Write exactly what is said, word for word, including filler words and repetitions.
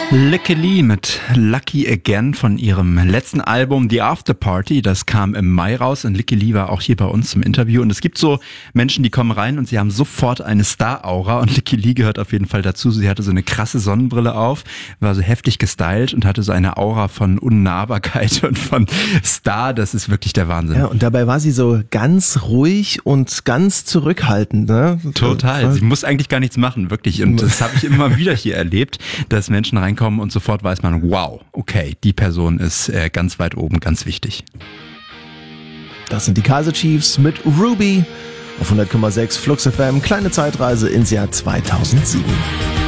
Lykke Li mit Lucky Again von ihrem letzten Album The After Party. Das kam im Mai raus und Lykke Li war auch hier bei uns zum Interview. Und es gibt so Menschen, die kommen rein und sie haben sofort eine Star-Aura und Lykke Li gehört auf jeden Fall dazu. Sie hatte so eine krasse Sonnenbrille auf, war so heftig gestylt und hatte so eine Aura von Unnahbarkeit und von Star. Das ist wirklich der Wahnsinn. Ja, und dabei war sie so ganz ruhig und ganz zurückhaltend, ne? Total. Sie muss eigentlich gar nichts machen, wirklich. Und das habe ich immer wieder hier erlebt, dass Menschen reinkommen und sofort weiß man, wow, okay, die Person ist äh, ganz weit oben, ganz wichtig. Das sind die Kaiser Chiefs mit Ruby auf hundert Komma sechs Flux F M. Kleine Zeitreise ins Jahr zweitausendsieben.